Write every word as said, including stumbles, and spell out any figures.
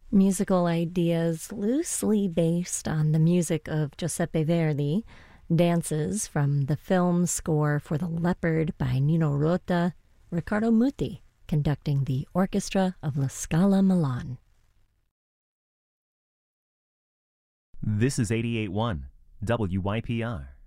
Musical ideas loosely based on the music of Giuseppe Verdi, dances from the film score for The Leopard by Nino Rota, Riccardo Muti conducting the orchestra of La Scala Milan. This is eighty-eight point one W Y P R.